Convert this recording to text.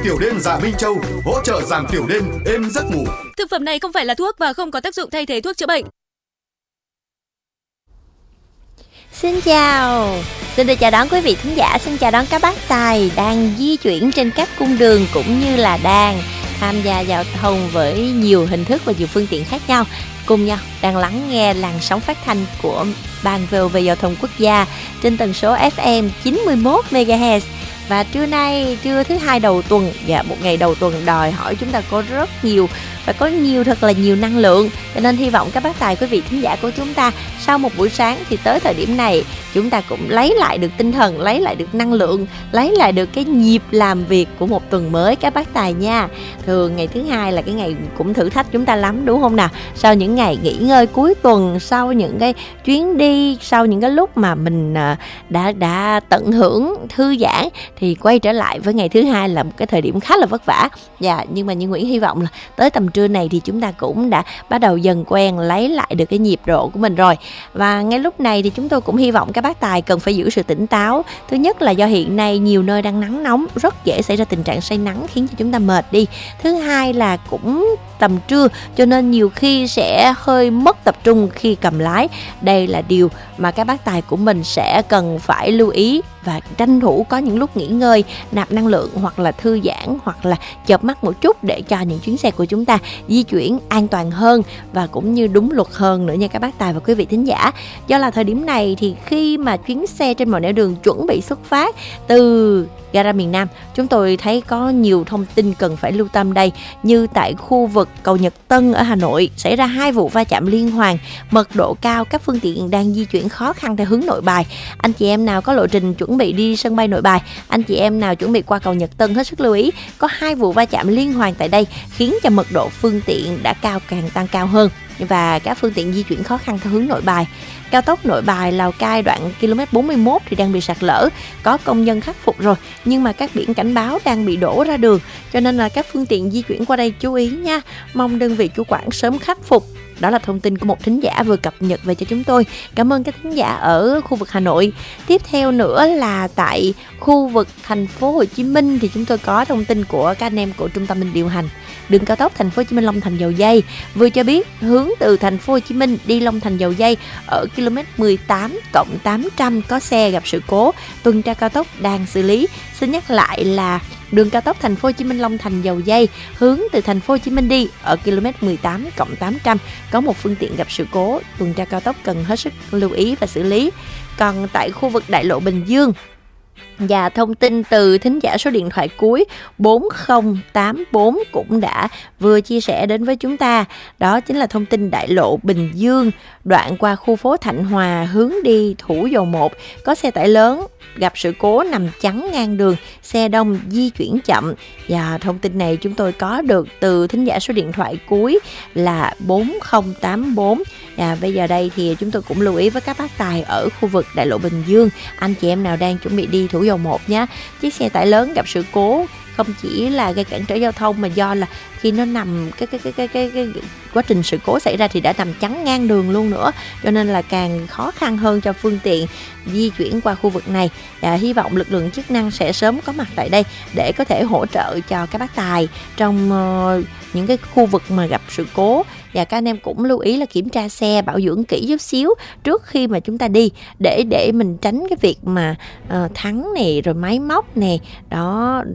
tiểu đêm Dạ Minh Châu hỗ trợ giảm tiểu đêm, êm giấc ngủ. Thực phẩm này không phải là thuốc và không có tác dụng thay thế thuốc chữa bệnh. Xin được chào đón quý vị thính giả, xin chào đón các bác tài đang di chuyển trên các cung đường cũng như là đang tham gia giao thông với nhiều hình thức và nhiều phương tiện khác nhau. Cùng nhau đang lắng nghe làn sóng phát thanh của Ban VOV Giao thông Quốc gia trên tần số FM 91 MHz. Và trưa nay, trưa thứ hai đầu tuần, một ngày đầu tuần đòi hỏi chúng ta có rất nhiều và có thật là nhiều năng lượng. Cho nên hy vọng các bác tài, quý vị thính giả của chúng ta sau một buổi sáng thì tới thời điểm này chúng ta cũng lấy lại được tinh thần, lấy lại được năng lượng, lấy lại được cái nhịp làm việc của một tuần mới các bác tài nha. Thường ngày thứ hai là cái ngày cũng thử thách chúng ta lắm đúng không nào? Sau những ngày nghỉ ngơi cuối tuần, sau những cái chuyến đi, sau những cái lúc mà mình đã tận hưởng thư giãn thì quay trở lại với ngày thứ hai là một cái thời điểm khá là vất vả. Nhưng mà Như Nguyễn hy vọng là tới tầm trưa này thì chúng ta cũng đã bắt đầu dần quen, lấy lại được cái nhịp độ của mình rồi. Và ngay lúc này thì chúng tôi cũng hy vọng các bác tài cần phải giữ sự tỉnh táo. Thứ nhất là do hiện nay nhiều nơi đang nắng nóng, rất dễ xảy ra tình trạng say nắng khiến cho chúng ta mệt đi. Thứ hai là cũng tầm trưa cho nên nhiều khi sẽ hơi mất tập trung khi cầm lái. Đây là điều mà các bác tài của mình sẽ cần phải lưu ý và tranh thủ có những lúc nghỉ ngơi, nạp năng lượng hoặc là thư giãn hoặc là chợp mắt một chút để cho những chuyến xe của chúng ta di chuyển an toàn hơn và cũng như đúng luật hơn nữa nha các bác tài và quý vị thính giả. Do là thời điểm này thì khi mà chuyến xe trên mọi nẻo đường chuẩn bị xuất phát từ gara miền Nam, chúng tôi thấy có nhiều thông tin cần phải lưu tâm đây. Như tại khu vực cầu Nhật Tân ở Hà Nội xảy ra 2 vụ va chạm liên hoàn, mật độ cao, các phương tiện đang di chuyển khó khăn theo hướng Nội Bài. Anh chị em nào có lộ trình chuẩn bị đi sân bay Nội Bài, anh chị em nào chuẩn bị qua cầu Nhật Tân hết sức lưu ý, có 2 vụ va chạm liên hoàn tại đây khiến cho mật độ phương tiện đã càng tăng cao hơn và các phương tiện di chuyển khó khăn theo hướng Nội Bài. Cao tốc Nội Bài Lào Cai đoạn km 41 thì đang bị sạt lở, có công nhân khắc phục rồi nhưng mà các biển cảnh báo đang bị đổ ra đường, cho nên là các phương tiện di chuyển qua đây chú ý nha, mong đơn vị chủ quản sớm khắc phục. Đó là thông tin của một thính giả vừa cập nhật về cho chúng tôi. Cảm ơn các thính giả ở khu vực Hà Nội. Tiếp theo nữa là tại khu vực thành phố Hồ Chí Minh thì chúng tôi có thông tin của các anh em của trung tâm điều hành đường cao tốc thành phố Hồ Chí Minh Long Thành Dầu Giây vừa cho biết hướng từ thành phố Hồ Chí Minh đi Long Thành Dầu Giây ở km 18+800 có xe gặp sự cố, tuần tra cao tốc đang xử lý. Xin nhắc lại là đường cao tốc thành phố Hồ Chí Minh Long Thành Dầu Giây hướng từ thành phố Hồ Chí Minh đi ở km 18+800 có một phương tiện gặp sự cố, tuần tra cao tốc cần hết sức lưu ý và xử lý. Còn tại khu vực đại lộ Bình Dương, và thông tin từ thính giả số điện thoại cuối 4084 cũng đã vừa chia sẻ đến với chúng ta. Đó chính là thông tin đại lộ Bình Dương đoạn qua khu phố Thạnh Hòa hướng đi Thủ Dầu Một có xe tải lớn gặp sự cố nằm chắn ngang đường, xe đông di chuyển chậm. Và thông tin này chúng tôi có được từ thính giả số điện thoại cuối là 4084. Và bây giờ đây thì chúng tôi cũng lưu ý với các bác tài ở khu vực đại lộ Bình Dương, anh chị em nào đang chuẩn bị đi Thủ Dầu Một nhé. Chiếc xe tải lớn gặp sự cố không chỉ là gây cản trở giao thông mà do là khi nó nằm cái quá trình sự cố xảy ra thì đã nằm chắn ngang đường luôn nữa, cho nên là càng khó khăn hơn cho phương tiện di chuyển qua khu vực này. Hy vọng lực lượng chức năng sẽ sớm có mặt tại đây để có thể hỗ trợ cho các bác tài trong những cái khu vực mà gặp sự cố. Và các anh em cũng lưu ý là kiểm tra xe, bảo dưỡng kỹ chút xíu trước khi mà chúng ta đi để mình tránh cái việc mà thắng này rồi máy móc này đó